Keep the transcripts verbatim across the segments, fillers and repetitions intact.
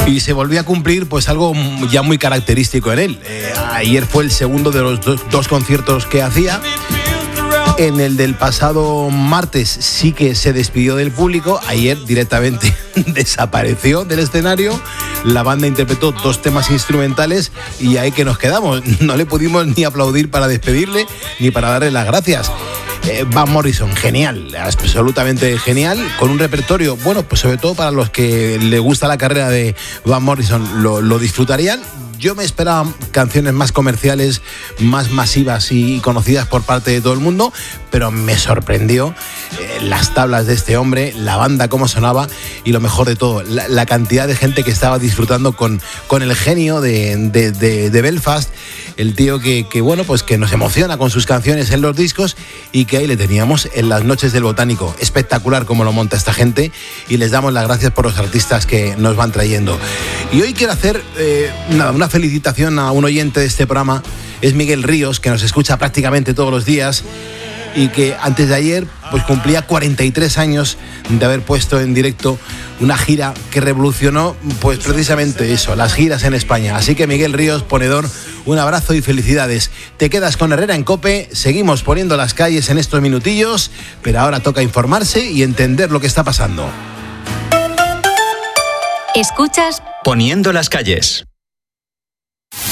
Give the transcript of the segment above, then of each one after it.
Y se volvió a cumplir pues algo ya muy característico en él. Eh, ayer fue el segundo de los dos, dos conciertos que hacía. En el del pasado martes sí que se despidió del público. Ayer directamente desapareció del escenario. La banda interpretó dos temas instrumentales y ahí que nos quedamos. No le pudimos ni aplaudir para despedirle ni para darle las gracias. Eh, Van Morrison, genial, absolutamente genial, con un repertorio, bueno, pues sobre todo para los que le gusta la carrera de Van Morrison, lo, lo disfrutarían. Yo me esperaba canciones más comerciales, más masivas y conocidas por parte de todo el mundo, pero me sorprendió eh, las tablas de este hombre, la banda, cómo sonaba y lo mejor de todo, la, la cantidad de gente que estaba disfrutando con, con el genio de, de, de, de Belfast, el tío que, que, bueno, pues que nos emociona con sus canciones en los discos y que ahí le teníamos en las noches del Botánico. Espectacular cómo lo monta esta gente y les damos las gracias por los artistas que nos van trayendo. Y hoy quiero hacer eh, nada, una felicitación a un oyente de este programa, es Miguel Ríos, que nos escucha prácticamente todos los días y que antes de ayer pues cumplía cuarenta y tres años de haber puesto en directo una gira que revolucionó pues precisamente eso, las giras en España. Así que Miguel Ríos, ponedor, un abrazo y felicidades. Te quedas con Herrera en COPE, seguimos poniendo las calles en estos minutillos, pero ahora toca informarse y entender lo que está pasando. Escuchas Poniendo las calles.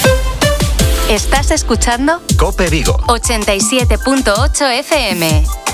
¿Estás escuchando? COPE Vigo ochenta y siete punto ocho F M.